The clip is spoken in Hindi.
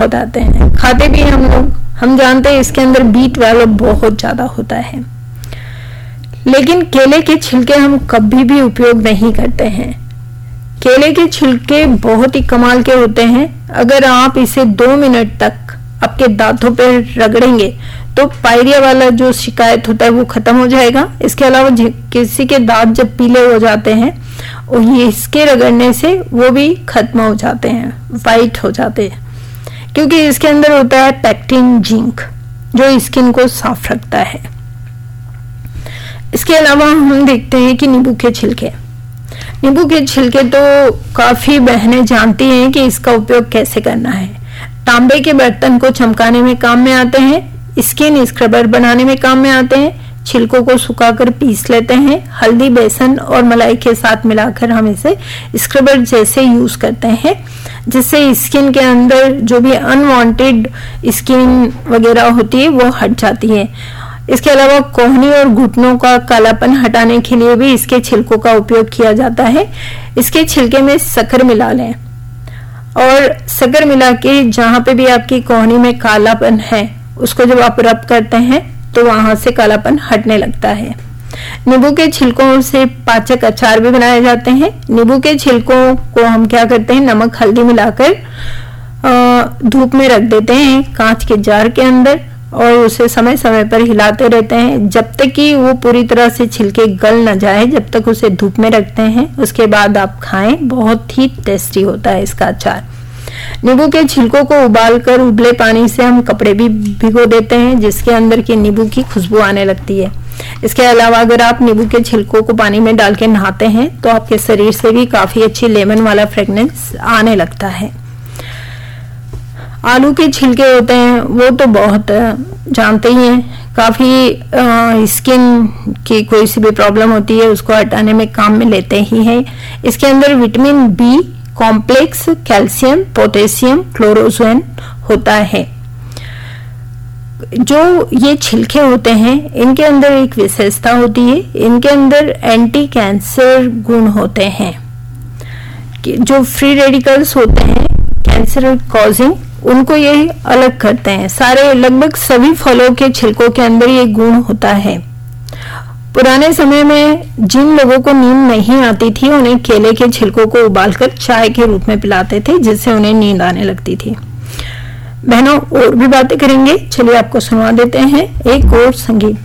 बहुत आते हैं, खाते भी हम लोग, हम जानते हैं इसके अंदर B12 बहुत ज्यादा होता है। लेकिन केले के छिलके हम कभी भी उपयोग नहीं करते हैं। केले के छिलके बहुत ही कमाल के होते हैं। अगर आप इसे 2 मिनट तक आपके दांतों पर रगड़ेंगे तो पायरिया वाला जो शिकायत होता है वो खत्म हो जाएगा। इसके अलावा किसी के दांत जब पीले हो जाते हैं और ये इसके रगड़ने से वो भी खत्म हो जाते हैं, वाइट हो जाते हैं, क्योंकि इसके अंदर होता है पैक्टिन जिंक जो स्किन को साफ रखता है। इसके अलावा हम देखते हैं कि नींबू के छिलके, नींबू के छिलके तो काफी बहनें जानती हैं कि इसका उपयोग कैसे करना है। तांबे के बर्तन को चमकाने में काम में आते हैं, स्किन स्क्रबर बनाने में काम में आते हैं। छिलकों को सुखाकर पीस लेते हैं, हल्दी, बेसन और मलाई के साथ मिलाकर हम इसे स्क्रबर जैसे यूज करते हैं, जिससे स्किन के अंदर जो भी अनवांटेड स्किन वगैरह होती है वो हट जाती है। इसके अलावा कोहनी और घुटनों का कालापन हटाने के लिए भी इसके छिलकों का उपयोग किया जाता है। इसके छिलके में शक्कर मिला लें और शक्कर मिला के जहां पे भी आपकी कोहनी में कालापन है उसको जब आप रब करते हैं तो वहां से कालापन हटने लगता है। नींबू के छिलकों से पाचक अचार भी बनाए जाते हैं। नींबू के छिलकों को हम क्या करते हैं, नमक हल्दी मिलाकर धूप में रख देते हैं कांच के जार के अंदर और उसे समय समय पर हिलाते रहते हैं जब तक कि वो पूरी तरह से छिलके गल न जाए, जब तक उसे धूप में रखते हैं। उसके बाद आप खाएं, बहुत ही टेस्टी होता है इसका अचार। नींबू के छिलकों को उबालकर उबले पानी से हम कपड़े भी भिगो देते हैं जिसके अंदर की नींबू की खुशबू आने लगती है। इसके अलावा अगर आप नींबू के छिलकों को पानी में डाल के नहाते हैं तो आपके शरीर से भी काफी अच्छी लेमन वाला फ्रेग्रेंस आने लगता है। आलू के छिलके होते हैं वो तो बहुत जानते ही हैं, काफी स्किन की कोई सी भी प्रॉब्लम होती है उसको हटाने में काम में लेते ही हैं। इसके अंदर vitamin B complex, calcium, potassium, क्लोरोजन होता है। जो ये छिलके होते हैं इनके अंदर एक विशेषता होती है, इनके अंदर एंटी कैंसर गुण होते हैं। जो फ्री रेडिकल्स होते हैं कैंसर कॉजिंग, उनको ये अलग करते हैं। सारे लगभग सभी फलों के छिलकों के अंदर ये गुण होता है। पुराने समय में जिन लोगों को नींद नहीं आती थी उन्हें केले के छिलकों को उबालकर चाय के रूप में पिलाते थे जिससे उन्हें नींद आने लगती थी। बहनों और भी बातें करेंगे, चलिए आपको सुनवा देते हैं एक और संगीत।